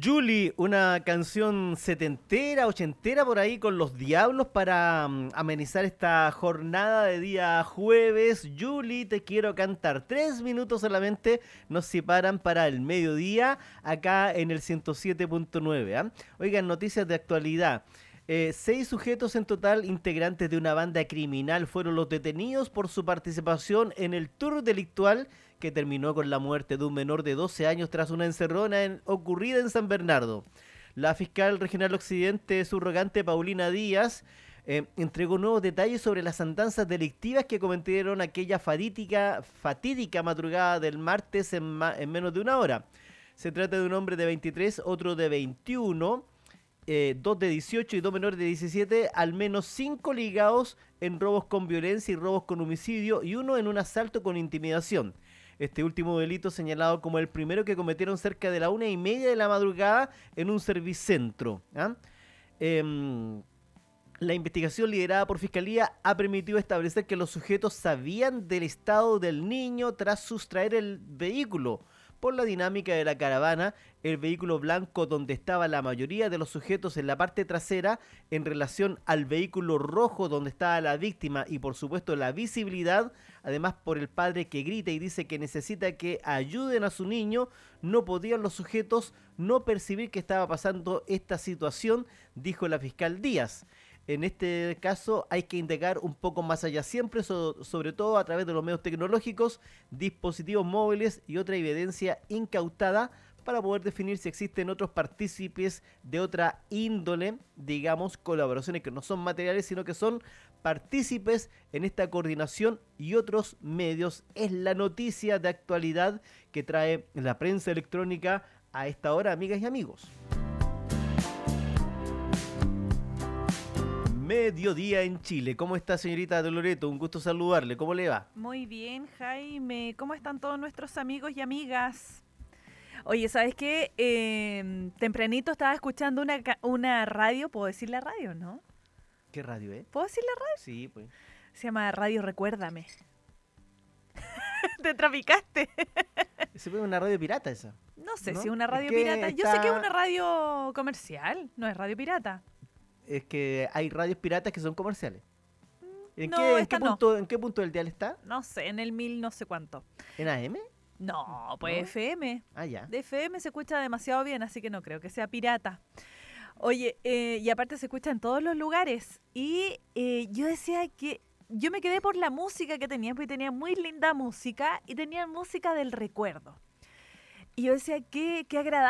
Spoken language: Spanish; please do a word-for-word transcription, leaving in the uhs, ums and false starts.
Julie, una canción setentera, ochentera por ahí con Los Diablos para um, amenizar esta jornada de día jueves. Julie, te quiero cantar. Tres minutos solamente nos separan para el mediodía acá en el ciento siete punto nueve. ¿eh? Oigan, noticias de actualidad. Eh, seis sujetos en total, integrantes de una banda criminal, fueron los detenidos por su participación en el tour delictual que terminó con la muerte de un menor de doce años tras una encerrona en, ocurrida en San Bernardo. La fiscal regional occidente subrogante Paulina Díaz eh, entregó nuevos detalles sobre las andanzas delictivas que cometieron aquella fatídica, fatídica madrugada del martes en, ma en menos de una hora. Se trata de un hombre de veintitrés, otro de veintiuno, eh, dos de dieciocho y dos menores de diecisiete, al menos cinco ligados en robos con violencia y robos con homicidio y uno en un asalto con intimidación. Este último delito señalado como el primero que cometieron cerca de la una y media de la madrugada en un servicentro. ¿eh? Eh, la investigación liderada por Fiscalía ha permitido establecer que los sujetos sabían del estado del niño tras sustraer el vehículo. Por la dinámica de la caravana, el vehículo blanco donde estaba la mayoría de los sujetos en la parte trasera en relación al vehículo rojo donde estaba la víctima y por supuesto la visibilidad, además por el padre que grita y dice que necesita que ayuden a su niño, no podían los sujetos no percibir que estaba pasando esta situación, dijo la fiscal Díaz. En este caso hay que indagar un poco más allá siempre, so, sobre todo a través de los medios tecnológicos, dispositivos móviles y otra evidencia incautada para poder definir si existen otros partícipes de otra índole, digamos, colaboraciones que no son materiales, sino que son partícipes en esta coordinación y otros medios. Es la noticia de actualidad que trae la prensa electrónica a esta hora, amigas y amigos. Mediodía en Chile. ¿Cómo está, señorita de Loreto? Un gusto saludarle. ¿Cómo le va? Muy bien, Jaime. ¿Cómo están todos nuestros amigos y amigas? Oye, ¿sabes qué? Eh, tempranito estaba escuchando una, una radio. ¿Puedo decir la radio, no? ¿Qué radio es? ¿Puedo decir la radio? Sí, pues. Se llama Radio Recuérdame. Te traficaste. ¿Se puede una radio pirata esa? No sé ¿No? si es una radio Es que pirata. Yo está... sé que es una radio comercial, no es radio pirata. Es que hay radios piratas que son comerciales. ¿En, no, qué, en, qué no. punto, ¿En qué punto del dial está? No sé, en el mil no sé cuánto. ¿En A M? No, pues ¿No? F M. Ah, ya. De F M se escucha demasiado bien, así que no creo que sea pirata. Oye, eh, y aparte se escucha en todos los lugares. Y eh, yo decía que yo me quedé por la música que tenían, porque tenían muy linda música y tenían música del recuerdo. Y yo decía, qué, qué agradable.